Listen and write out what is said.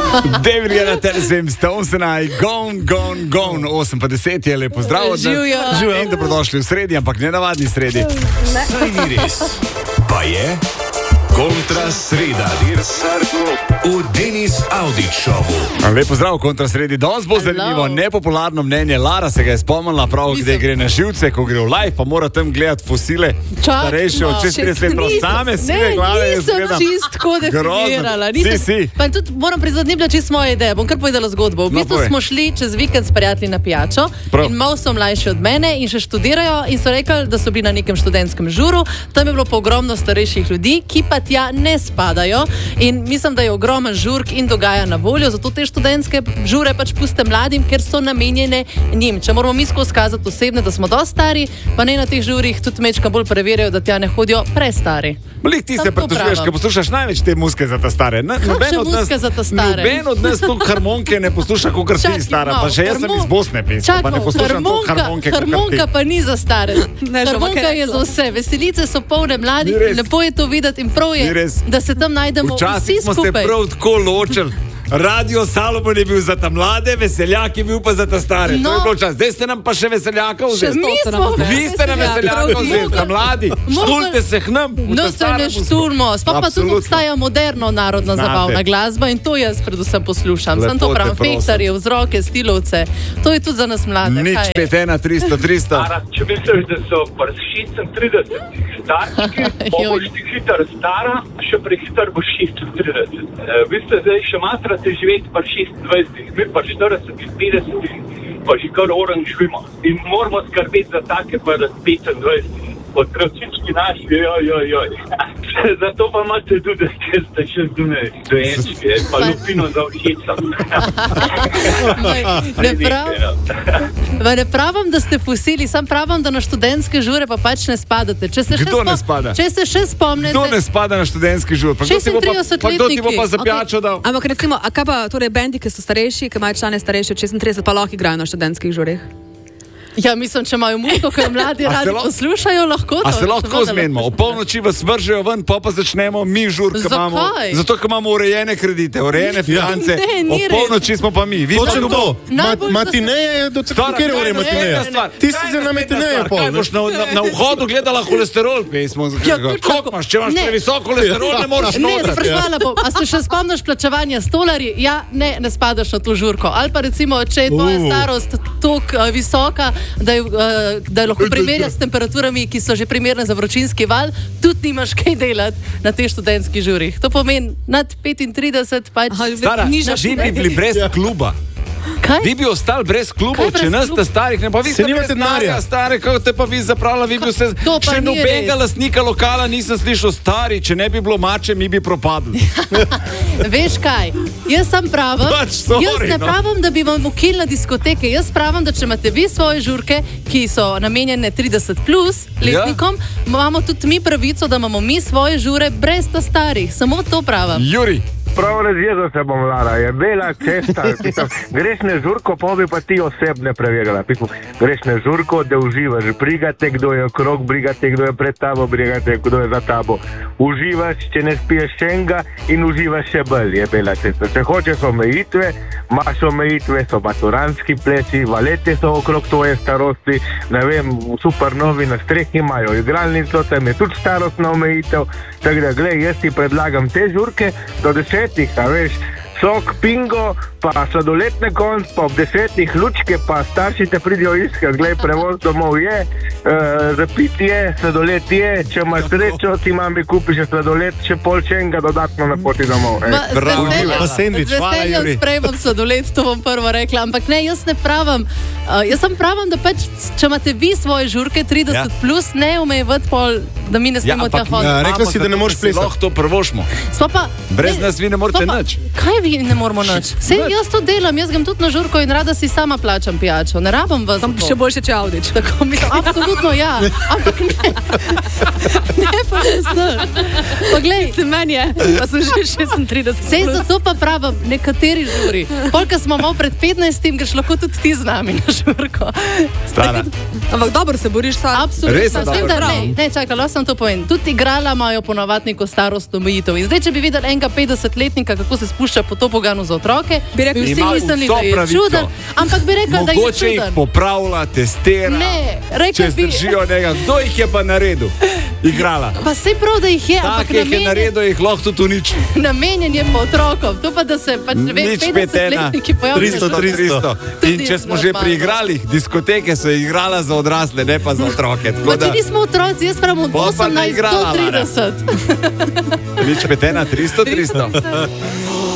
David je na telesem Stonesena, gone, 8:10 je lepo zdrav od nas. Živijo. In dobrodošli v sredi, ampak ne navadni sredi. Saj ni res. Pa je Kontra sreda. V Denis Audić šovu. Lepo zdrav, Kontra sredi. Danes bo zanimivo nepopularno mnenje. Lara se ga je spomnila prav, kde gre na živce, ko gre v live, pa mora tam gledati fosile. Starejše od 40 let, prav same sive glave. Nisem čistko definirala. Pa tudi moram priznati, ni bila čisto moja ideja. Bom kar povedala zgodbo. V bistvu smo šli čez vikend s prijatelji na pijačo in malo so mlajši od mene in še študirajo in so rekli, da so bili na nekem študentskem žuru. Tam je bilo pa ogromno starejših ljudi, ki pa tja ne spadajo in mislim, da je ogromen žurk in dogaja na voljo, zato te študentske žure pač puste mladim, ker so namenjene njim. Če moramo mi skozi kazati osebne, da smo dosti stari, pa ne na teh žurih tudi mečka bolj preverjajo, da tja ne hodijo prestari. Lih ti se pritožuješ, ker poslušaš največ te muske za ta stare. Kakšne muske za ta stare? Noben od nas tu harmonike ne posluša, kakor ti stara, pa še jaz sem iz Bosne pisal, pa ne poslušam tu harmonike, kakor ti. Harmonika pa ni za stare. Harmonika je za vse. Veselice so polne mladih, lepo je to videti in prav je, da se tam najdemo vsi skupaj. Včasih smo se prav tako ločili. Radio Salomon je bil za ta mlade, Veseljak je bil pa za ta stare. To je bilo čas. Zdaj ste nam pa še Veseljaka vzeli. Vi ste nam Veseljaka vzeli, ta mladi. Štulte se k nam. No, se ne štulmo. Pa tudi obstaja moderno narodna zabavna glasba in to jaz predvsem poslušam. Sem to pravim, fektarje, vzroke, stilovce. To je tudi za nas mlade. Nič 5-1-300-300. Če misliš, da so pri 36 starčki, boš ti hitro stara, še prehitro boš 36. Vi ste zdaj še matrate živeti pa 26, mi pa 40, 50, pa že kar orang živimo. In moramo skrbeti za take pa 25. Otročički naši, joj. Zato pa imate tudi, če ste še zunaj dojenčke, pa lupino za všečam. Ne pravim, da ste fosili, sam pravim, da na študentske žure pa pač ne spadate. Kdo ne spada? Če se še spomnite... Kdo ne spada na študentski žur? 36-letniki. Pa kdo ti bo pa za pijačo dal? Ampak recimo, a kaj pa torej bendi, ki so starejši, ki imajo člane starejši od 36, pa lahko igrajo na študentskih žurih? Ja, mislim, če imajo musko, ker mladi radi poslušajo, lahko to. A se lahko zmenimo? O polnoči vas vržejo ven, pa začnemo mi žur, ki imamo. Zato, ker imamo urejene kredite, urejene finance. O polnoči smo pa mi. Točno to. Matineje je do tega, kjer je matineja. Ti si za matineje pol. Kaj boš na vhodu gledala holesterol? Koliko imaš? Če imaš previsok holesterol, ne moreš noter. Ne, sprašvala bom. A se še spomniš plačevanja stolarji? Ja, ne spadaš na to žurko. Ali pa recimo, če je tvoja starost toliko visoka, da je lahko primerjati s temperaturami, ki so že primerne za vročinski val, tudi nimaš kaj delati na teh študentskih žurih. To pomeni nad 35 pač. Stara, vi bi bili brez kluba. Kaj? Vi bi ostali brez klubov, če nas ste starih, ne pa vi ste brez denarja, stare, kako te pa vi zapravila, vi bi se še nobenega lastnika lokala nisem slišal stari, če ne bi bilo mače, mi bi propadli. Veš kaj, jaz sem pravim, jaz ne pravim, da bi vam ukili na diskoteke, jaz pravim, da če imate vi svoje žurke, ki so namenjene 30 plus letnikom, imamo tudi mi pravico, da imamo mi svoje žure brez ta starih, samo to pravim. Juri. Prav razjezo se bom, Lara, je bela cesta, greš na žurko, pa bi pa ti osebne preverjala. Greš na žurko, da uživaš, brigate, kdo je okrog, brigate, kdo je pred tabo, brigate, kdo je za tabo. Uživaš, če ne spiješ šenga in uživaš še bolj, je bela cesta. Če hočeš omejitve, imaš omejitve, so maturanski plesi, valete so okrog tvoje starosti, ne vem, super novi na strehi imajo igralnico, tam je tudi starostna omejitev, tako da, glej, jaz ti predlagam te žurke do 10, a veš, sok, pingo, pa sladoletne konc, pa ob 10 lučke, pa starši te pridijo iskat, glej, prevoz domov je, zapit je, sladolet je, če imaš srečo, ti mami kupiš sladolet, še polčenga dodatno na poti domov. Z veseljem sprejemam sladolet, to bom prvo rekla, ampak ne, jaz ne pravim, jaz sem pravim, da pač, če imate vi svoje žurke 30 plus, ne omejevati pol, da mi ne smemo tja hoditi. Rekla si, da ne moreš plesati. Lahko to prvošmo. Brez nas vi ne morete nič. Kaj vi ne moramo nič? Sej jaz to delam, jaz grem tudi na žurko in rada si sama plačam pijačo. Ne rabim vas. Tam še boljše, če Audić. Tako mislim, absolutno ja. Ampak ne. Ne pa ne. Pa glej, se meni je, pa sem že 36. Sej zato pa pravim, nekateri žuri. Polka smo malo pred 15, greš lahko tudi ti z nami na žurko. Stara. Ampak dobro se boriš sam. Absolutno. Ne, čakaj, lahko sem to povedal? Tudi igrala imajo ponovadi neko starostno omejitev. In zdaj, če bi videli enega 50-letnika, kako se spušča po toboganu za otroke, bi rekli, vsi mislili, da je čuden, ampak bi rekli, da je čuden. Mogoče jih popravlja, testira, če zdržijo nekaj. Kdo jih je pa naredil? Igrala. Pa sej prav, da jih je. Tak jih je naredil, jih lahko tudi uniči. Namenjen je pa otrokom. To pa, da se pač 50-letniki pojavijo. 300. In če smo že pri igralih, diskoteke so igrala za odrasle, ne pa za otroke. Pa če nismo otroci, jaz pravim od 18 do 30. Nič petena, 300.